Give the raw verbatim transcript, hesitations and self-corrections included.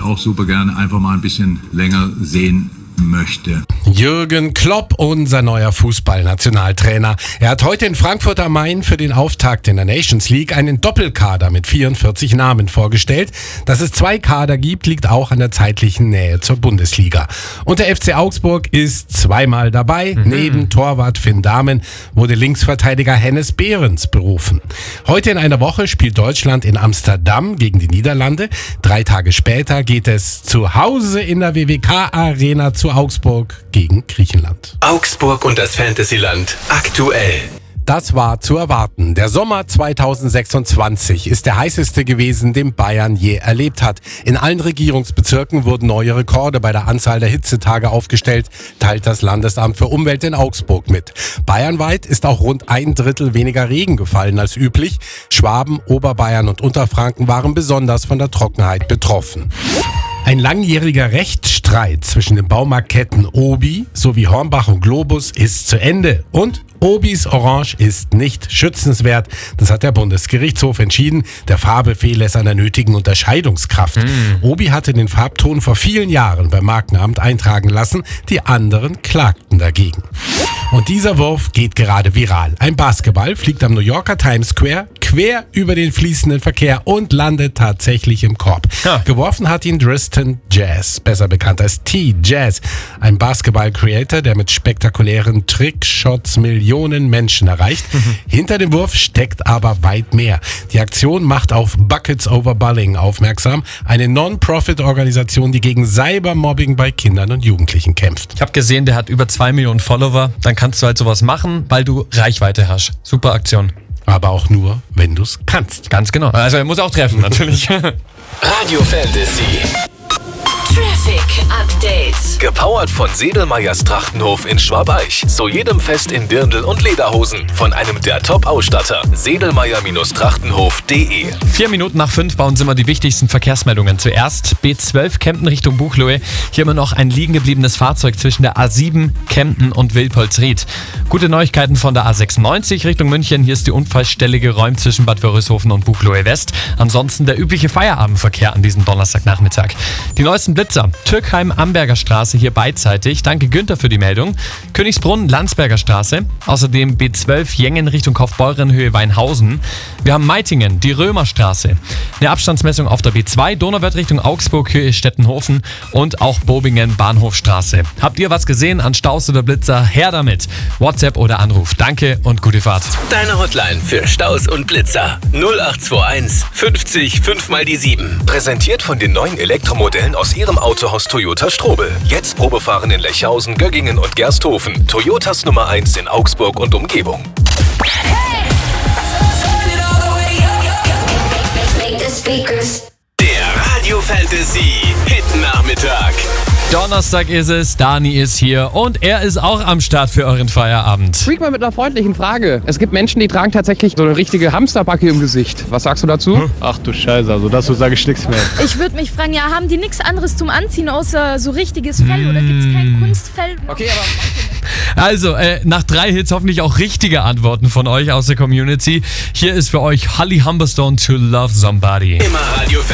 auch super gerne einfach mal ein bisschen länger sehen möchte. Jürgen Klopp, unser neuer Fußballnationaltrainer. Er hat heute in Frankfurt am Main für den Auftakt in der Nations League einen Doppelkader mit vierundvierzig Namen vorgestellt. Dass es zwei Kader gibt, liegt auch an der zeitlichen Nähe zur Bundesliga. Und der F C Augsburg ist zweimal dabei. Mhm. Neben Torwart Finn Dahmen wurde Linksverteidiger Hennes Behrens berufen. Heute in einer Woche spielt Deutschland in Amsterdam gegen die Niederlande. Drei Tage später geht es zu Hause in der W W K-Arena zu Augsburg gegen Griechenland. Augsburg und das Fantasyland aktuell. Das war zu erwarten. Der Sommer zweitausendsechsundzwanzig ist der heißeste gewesen, den Bayern je erlebt hat. In allen Regierungsbezirken wurden neue Rekorde bei der Anzahl der Hitzetage aufgestellt, teilt das Landesamt für Umwelt in Augsburg mit. Bayernweit ist auch rund ein Drittel weniger Regen gefallen als üblich. Schwaben, Oberbayern und Unterfranken waren besonders von der Trockenheit betroffen. Ein langjähriger Rechtsstreit zwischen den Baumarktketten Obi sowie Hornbach und Globus ist zu Ende. Und Obis Orange ist nicht schützenswert. Das hat der Bundesgerichtshof entschieden. Der Farbe fehle es an der nötigen Unterscheidungskraft. Mm. Obi hatte den Farbton vor vielen Jahren beim Markenamt eintragen lassen. Die anderen klagten dagegen. Und dieser Wurf geht gerade viral. Ein Basketball fliegt am New Yorker Times Square quer über den fließenden Verkehr und landet tatsächlich im Korb. Ja. Geworfen hat ihn Tristan Jazz, besser bekannt als T-Jazz. Ein Basketball-Creator, der mit spektakulären Trickshots Millionen Menschen erreicht. Mhm. Hinter dem Wurf steckt aber weit mehr. Die Aktion macht auf Buckets Over Bullying aufmerksam. Eine Non-Profit-Organisation, die gegen Cybermobbing bei Kindern und Jugendlichen kämpft. Ich habe gesehen, der hat über zwei Millionen Follower. Dann kannst du halt sowas machen, weil du Reichweite hast. Super Aktion. Aber auch nur, wenn du es kannst. Ganz genau. Also er muss auch treffen, natürlich. Radio Fantasy. Traffic Update. Gepowert von Sedelmeyers Trachtenhof in Schwabeich. Zu jedem Fest in Dirndl und Lederhosen. Von einem der Top-Ausstatter. Sedelmeyer Trachtenhof punkt de. Vier Minuten nach fünf bauen Sie mal die wichtigsten Verkehrsmeldungen. Zuerst B zwölf Kempten Richtung Buchloe. Hier immer noch ein liegen gebliebenes Fahrzeug zwischen der A sieben Kempten und Wilpolsried. Gute Neuigkeiten von der A sechsundneunzig Richtung München. Hier ist die Unfallstelle geräumt zwischen Bad Wörishofen und Buchloe West. Ansonsten der übliche Feierabendverkehr an diesem Donnerstagnachmittag. Die neuesten Blitzer. Türkheim-Amberger Straße hier beidseitig. Danke Günther für die Meldung. Königsbrunn, Landsberger Straße. Außerdem B zwölf Jengen Richtung Kaufbeuren Höhe Weinhausen. Wir haben Meitingen, die Römerstraße. Eine Abstandsmessung auf der B zwei, Donauwörth Richtung Augsburg Höhe Stettenhofen und auch Bobingen Bahnhofstraße. Habt ihr was gesehen an Staus oder Blitzer? Her damit. WhatsApp oder Anruf. Danke und gute Fahrt. Deine Hotline für Staus und Blitzer. null acht zwei eins fünfzig fünf mal die sieben. Präsentiert von den neuen Elektromodellen aus Ihrem Autohaus Toyota Strobel. Jetzt Probefahren in Lechhausen, Göggingen und Gersthofen. Toyotas Nummer eins in Augsburg und Umgebung. Hey! Make the speakers. Der Radio Fantasy Hit Nachmittag. Donnerstag ist es, Dani ist hier und er ist auch am Start für euren Feierabend. Freak mal mit einer freundlichen Frage. Es gibt Menschen, die tragen tatsächlich so eine richtige Hamsterbacke im Gesicht. Was sagst du dazu? Hm? Ach du Scheiße, also dazu sage ich nichts mehr. Ich würde mich fragen, ja, haben die nichts anderes zum Anziehen außer so richtiges Fell mmh. oder gibt es kein Kunstfell? Okay, aber... Also, äh, nach drei Hits hoffentlich auch richtige Antworten von euch aus der Community. Hier ist für euch Holly Humberstone to Love Somebody. Immer Radio Fantasy.